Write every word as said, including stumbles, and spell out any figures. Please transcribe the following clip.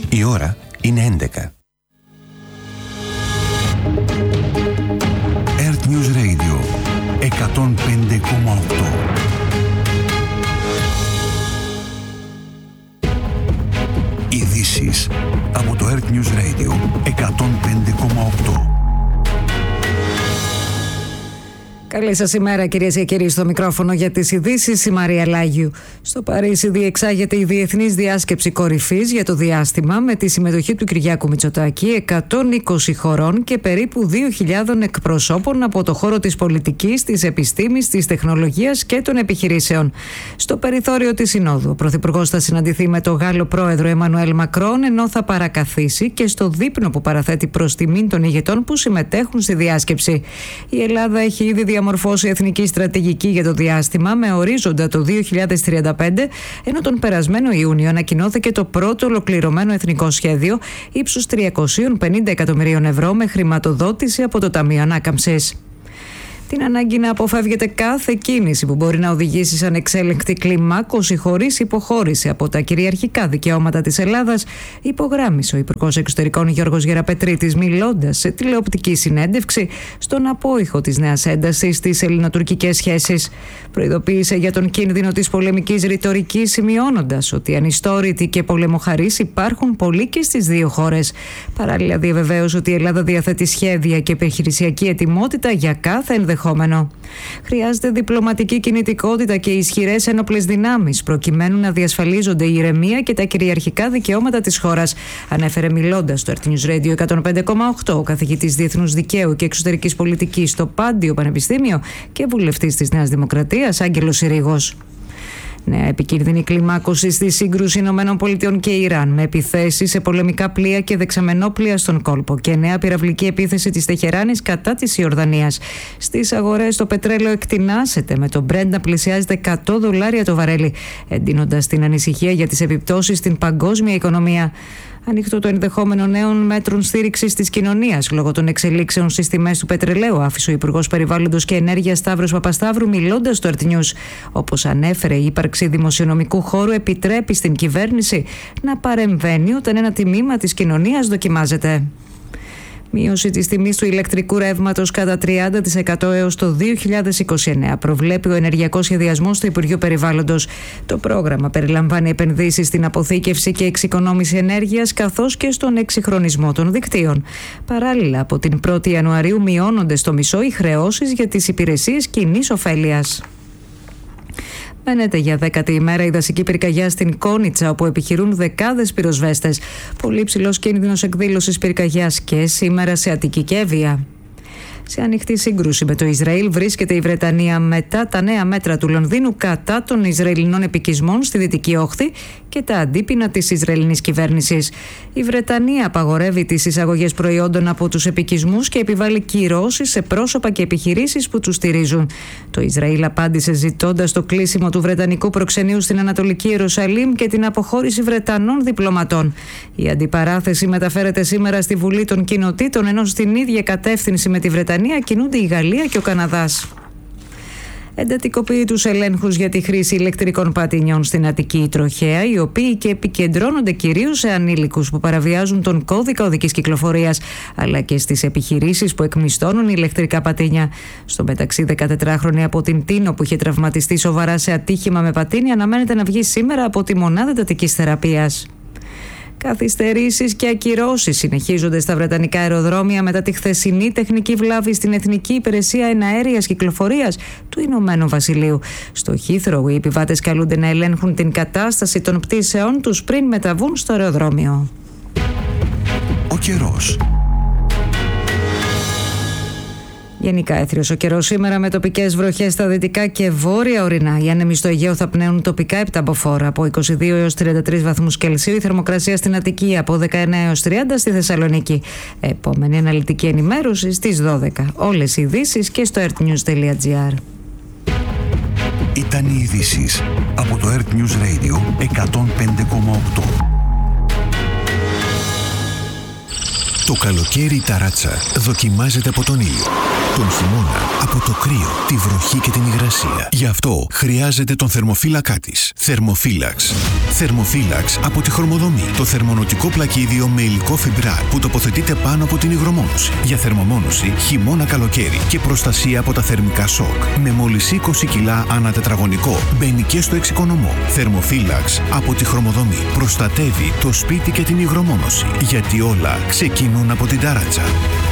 Η ώρα είναι έντεκα. Earth News Radio εκατόν πέντε κόμμα οκτώ. Ειδήσεις από το Earth News Radio εκατόν πέντε κόμμα οκτώ. Καλή σας ημέρα, κυρίες και κύριοι, στο μικρόφωνο για τις ειδήσεις η Μαρία Λάγιου. Στο Παρίσι διεξάγεται η Διεθνής Διάσκεψη Κορυφής για το διάστημα με τη συμμετοχή του Κυριάκου Μητσοτάκη, εκατόν είκοσι χωρών και περίπου δύο χιλιάδες εκπροσώπων από το χώρο της πολιτικής, της επιστήμης, της τεχνολογίας και των επιχειρήσεων. Στο περιθώριο της Συνόδου, ο Πρωθυπουργός θα συναντηθεί με τον Γάλλο Πρόεδρο Εμμανουέλ Μακρόν, ενώ θα παρακαθίσει και στο δείπνο που παραθέτει προς τιμήν των ηγετών που συμμετέχουν στη διάσκεψη. Η Ελλάδα έχει ήδη διαμορφώσει εθνική στρατηγική για το διάστημα με ορίζοντα το δύο χιλιάδες τριάντα πέντε, ενώ τον περασμένο Ιούνιο ανακοινώθηκε το πρώτο ολοκληρωμένο εθνικό σχέδιο ύψους τριακόσια πενήντα εκατομμυρίων ευρώ με χρηματοδότηση από το Ταμείο Ανάκαμψης. Την ανάγκη να αποφεύγεται κάθε κίνηση που μπορεί να οδηγήσει σε ανεξέλεγκτη κλιμάκωση χωρίς υποχώρηση από τα κυριαρχικά δικαιώματα της Ελλάδας, υπογράμμισε ο Υπουργός Εξωτερικών Γιώργος Γεραπετρίτης, μιλώντας σε τηλεοπτική συνέντευξη στον απόϊχο της νέας έντασης στις ελληνοτουρκικές σχέσεις. Προειδοποίησε για τον κίνδυνο της πολεμικής ρητορικής, σημειώνοντας ότι ανιστόρητοι και πολεμοχαρείς υπάρχουν πολλοί και στις δύο χώρες. Παράλληλα, διαβεβαίωσε ότι η Ελλάδα διαθέτει σχέδια και επιχειρησιακή ετοιμότητα για κάθε ενδεχόμενο. Χρειάζεται διπλωματική κινητικότητα και ισχυρές ένοπλες δυνάμεις προκειμένου να διασφαλίζονται η ηρεμία και τα κυριαρχικά δικαιώματα της χώρας, ανέφερε μιλώντας στο Earth News Radio εκατόν πέντε κόμμα οκτώ ο καθηγητής Διεθνούς Δικαίου και Εξωτερικής Πολιτικής στο Πάντιο Πανεπιστήμιο και βουλευτής της Νέας Δημοκρατίας Άγγελος Συρίγος. Νέα επικίνδυνη κλιμάκωση στη σύγκρουση Ηνωμένων Πολιτειών και Ιράν με επιθέσεις σε πολεμικά πλοία και δεξαμενόπλοια στον κόλπο και νέα πυραυλική επίθεση της Τεχεράνης κατά της Ιορδανίας. Στις αγορές το πετρέλαιο εκτινάσεται με το Brent να πλησιάζεται εκατό δολάρια το βαρέλι, εντείνοντας την ανησυχία για τις επιπτώσεις στην παγκόσμια οικονομία. Ανοιχτό το ενδεχόμενο νέων μέτρων στήριξης της κοινωνίας λόγω των εξελίξεων στις τιμές του πετρελαίου, άφησε ο Υπουργός Περιβάλλοντος και Ενέργειας Σταύρος Παπασταύρου μιλώντας στο Earth News. Όπως ανέφερε, η ύπαρξη δημοσιονομικού χώρου επιτρέπει στην κυβέρνηση να παρεμβαίνει όταν ένα τμήμα της κοινωνίας δοκιμάζεται. Μείωση της τιμής του ηλεκτρικού ρεύματος κατά τριάντα τοις εκατό έως το δύο χιλιάδες είκοσι εννέα προβλέπει ο Ενεργειακός Σχεδιασμός του Υπουργείου Περιβάλλοντος. Το πρόγραμμα περιλαμβάνει επενδύσεις στην αποθήκευση και εξοικονόμηση ενέργειας καθώς και στον εξυγχρονισμό των δικτύων. Παράλληλα, από την πρώτη Ιανουαρίου μειώνονται στο μισό οι χρεώσεις για τις υπηρεσίες κοινής ωφέλειας. Μένεται για δέκατη ημέρα η δασική πυρκαγιά στην Κόνιτσα, όπου επιχειρούν δεκάδες πυροσβέστες. Πολύ ψηλός κίνδυνος εκδήλωσης πυρκαγιάς και σήμερα σε Αττική και Εύβοια. Σε ανοιχτή σύγκρουση με το Ισραήλ βρίσκεται η Βρετανία μετά τα νέα μέτρα του Λονδίνου κατά των Ισραηλινών επικισμών στη Δυτική Όχθη και τα αντίπεινα της Ισραηλινής κυβέρνησης. Η Βρετανία απαγορεύει τις εισαγωγές προϊόντων από τους επικισμούς και επιβάλλει κυρώσεις σε πρόσωπα και επιχειρήσεις που τους στηρίζουν. Το Ισραήλ απάντησε ζητώντας το κλείσιμο του Βρετανικού προξενείου στην Ανατολική Ιερουσαλήμ και την αποχώρηση Βρετανών διπλωματών. Η αντιπαράθεση μεταφέρεται σήμερα στη Βουλή των Κοινοτήτων, ενώ στην ίδια κατεύθυνση με τη Βρετανία κινούνται η Γαλλία και ο Καναδάς. Εντατικοποιεί τους ελέγχους για τη χρήση ηλεκτρικών πατινιών στην Αττική η Τροχέα, οι οποίοι και επικεντρώνονται κυρίως σε ανήλικους που παραβιάζουν τον κώδικα οδικής κυκλοφορίας, αλλά και στις επιχειρήσεις που εκμισθώνουν ηλεκτρικά πατίνια. Στο μεταξύ, δεκατετράχρονη από την Τίνο που είχε τραυματιστεί σοβαρά σε ατύχημα με πατίνια αναμένεται να βγει σήμερα από τη μονάδα εντατικής θεραπείας. Καθυστερήσεις και ακυρώσεις συνεχίζονται στα βρετανικά αεροδρόμια μετά τη χθεσινή τεχνική βλάβη στην Εθνική Υπηρεσία Εναέριας Κυκλοφορίας του Ηνωμένου Βασιλείου. Στο Heathrow οι επιβάτες καλούνται να ελέγχουν την κατάσταση των πτήσεών τους πριν μεταβούν στο αεροδρόμιο. Ο καιρός. Γενικά έθριος ο καιρός σήμερα με τοπικές βροχές στα δυτικά και βόρεια ορεινά. Οι άνεμοι στο Αιγαίο θα πνέουν τοπικά επταμποφόρα από είκοσι δύο έως τριάντα τρεις βαθμούς Κελσίου. Η θερμοκρασία στην Αττική από δεκαεννέα έως τριάντα στη Θεσσαλονίκη. Επόμενη αναλυτική ενημέρωση στις δώδεκα. Όλες οι ειδήσεις και στο earthnews τελεία gr. Ήταν οι ειδήσεις από το Earth News Radio εκατόν πέντε κόμμα οκτώ. Το καλοκαίρι η ταράτσα δοκιμάζεται από τον ήλιο. Τον χειμώνα από το κρύο, τη βροχή και την υγρασία. Γι' αυτό χρειάζεται τον θερμοφύλακά της. Θερμοφύλαξ. Θερμοφύλαξ από τη Χρωμοδομή. Το θερμονοτικό πλακίδιο με υλικό φιμπράρ που τοποθετείται πάνω από την υγρομόνωση. Για θερμομόνωση χειμώνα-καλοκαίρι και προστασία από τα θερμικά σοκ. Με μόλις είκοσι κιλά ανά τετραγωνικό. Μπαίνει και στο εξοικονομώ. Θερμοφύλαξ από τη Χρωμοδομή. Προστατεύει το σπίτι και την υγρομόνωση. Γιατί όλα ξεκινούν από την ταράτσα.